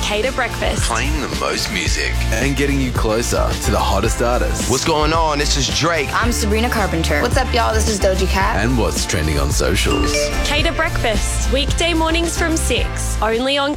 Cater Breakfast. Playing the most music and getting you closer to the hottest artists. What's going on? This is Drake. I'm Sabrina Carpenter. What's up, y'all? This is Doja Cat. And what's trending on socials. Cater Breakfast, weekday mornings from 6, only on